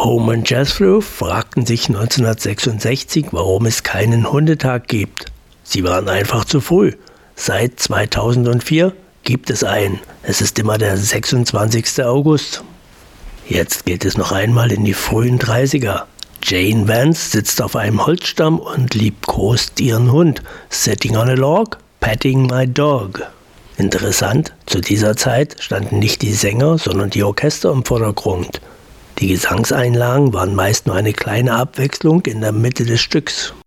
Homer und Jethro fragten sich 1966, warum es keinen Hundetag gibt. Sie waren einfach zu früh. Seit 2004 gibt es einen. Es ist immer der 26. August. Jetzt geht es noch einmal in die frühen 30er. Jane Vance sitzt auf einem Holzstamm und liebkost ihren Hund. Sitting on a log, petting my dog. Interessant, zu dieser Zeit standen nicht die Sänger, sondern die Orchester im Vordergrund. Die Gesangseinlagen waren meist nur eine kleine Abwechslung in der Mitte des Stücks.